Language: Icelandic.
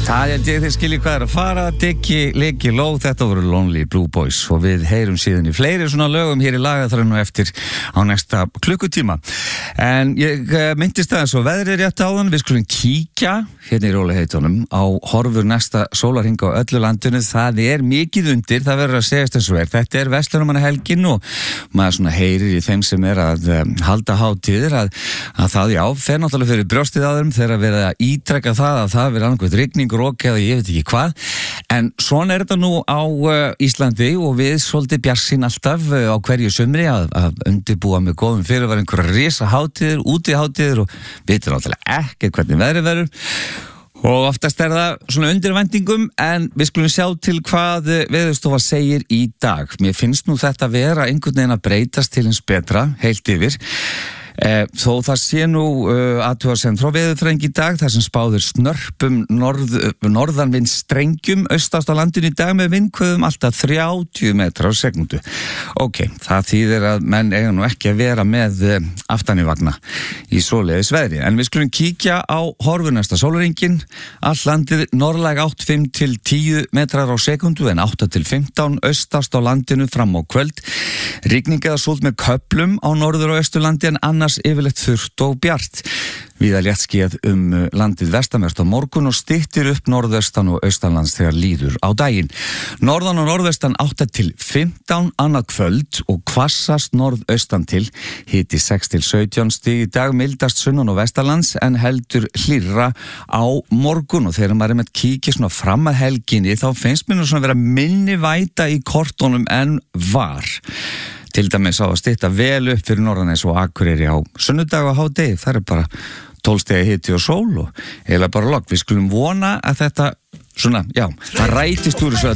Það ég þeir skilji hvað að fara, Diggi, Leki, Ló, þetta voru Lonely Blue Boys og við heyrum síðan í fleiri svona lögum hér í lagaþrönnu eftir á næsta klukkutíma. En ég myndist aðeins og veðrið rétt áðan, við skulum kíkja hérna í rólegheitunum á horfur næsta sólarhring á öllu landinu. Það mikið undir, það verður að segjast eins og þetta verslunarmannahelgin og maður svona heyrir í þeim sem að halda hátíðir að það fer náttúrulega fyrir brjóstið á þeim þegar verið að ítrekka það að það verið annað rigning eða ég veit ekki hvað, en svona þetta nú á Íslandi og við svolítið bjartsýn alltaf á hverju sumri að undirbúa með góðum fyrirvar einhverja risa hátíðir, útihátíðir og vitum náttúrulega ekkert hvernig veðrið verður og oftast það svona undir væntingum, en við skulum sjá til hvað Veðurstofa segir í dag. Mér finnst nú þetta vera einhvern veginn að breytast til hins betra, heilt yfir. Þó það sé nú athugasemd frá veðurfræðingi í dag þar sem spáður snörpum norðanvind strengjum austast á landinu í dag með vindhviðum alltaf 30 metrar á sekundu. Ok, það þýðir að menn eiga nú ekki að vera með aftan í vagna í svoleiðis veðri, en við skulum kíkja á horfur næsta sólarhringinn. Allt landið norðlæg 8 5 til 10 metrar á sekundu en 8 til 15 austast á landinu fram á kvöld. Rigning eða súld með köflum á norður og austurlandi en annars yfirleitt þurrt og bjart. Víða léttskýjað landið vestanvert á morgun og styttir upp norðaustan og austanlands þegar líður á daginn. Norðan og norðaustan 8 til 15 annað kvöld og hvassast norðaustan til, hiti 6 til 17 stig í dag, mildast sunnan og vestanlands en heldur hlýrra á morgun. Og þegar maður með kíkja svona fram að helginni þá finnst mér nú svona vera minni væta í kortunum en var. Til dæmis á að stytta vel upp fyrir Norðanes og Akureyri á sunnudag og hádegi. Það bara 12 stigi hiti og sól og eiginlega bara logg. Við skulum vona að þetta svona, já, það rætist úr þessu